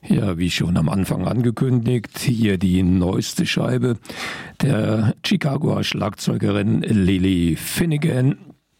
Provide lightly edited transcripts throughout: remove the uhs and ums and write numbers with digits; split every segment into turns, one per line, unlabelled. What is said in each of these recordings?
Ja, wie schon am Anfang angekündigt, hier die neueste Scheibe der Chicagoer Schlagzeugerin Lily Finnegan.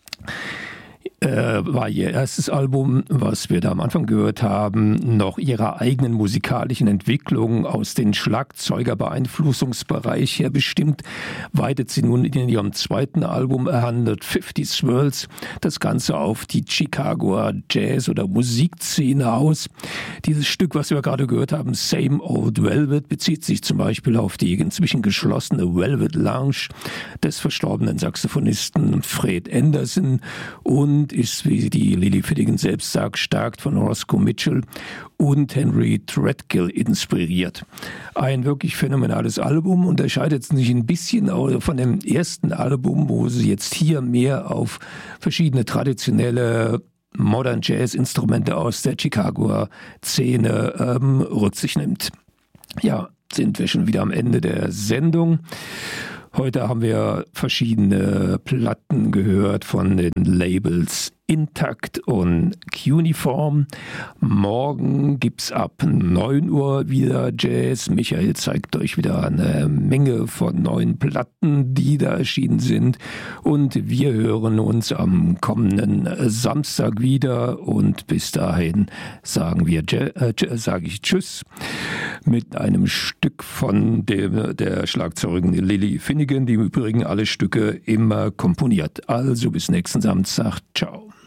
War ihr erstes Album, was wir da am Anfang gehört haben, noch ihrer eigenen musikalischen Entwicklung aus dem Schlagzeugerbeeinflussungsbereich her bestimmt, weitet sie nun in ihrem zweiten Album 150 Swirls das Ganze auf die Chicagoer Jazz- oder Musikszene aus. Dieses Stück, was wir gerade gehört haben, Same Old Velvet, bezieht sich zum Beispiel auf die inzwischen geschlossene Velvet Lounge des verstorbenen Saxophonisten Fred Anderson und ist, wie die Lily Finnegan selbst sagt, stark von Roscoe Mitchell und Henry Threadgill inspiriert. Ein wirklich phänomenales Album, unterscheidet sich ein bisschen von dem ersten Album, wo sie jetzt hier mehr auf verschiedene traditionelle Modern Jazz-Instrumente aus der Chicagoer Szene Rücksicht nimmt. Ja, sind wir schon wieder am Ende der Sendung. Heute haben wir verschiedene Platten gehört von den Labels Intakt und Cuneiform. Morgen gibt's ab 9 Uhr wieder Jazz. Michael zeigt euch wieder eine Menge von neuen Platten, die da erschienen sind. Und wir hören uns am kommenden Samstag wieder. Und bis dahin sage ich Tschüss mit einem Stück von der Schlagzeugerin Lily Finnegan, die im Übrigen alle Stücke immer komponiert. Also bis nächsten Samstag. Ciao.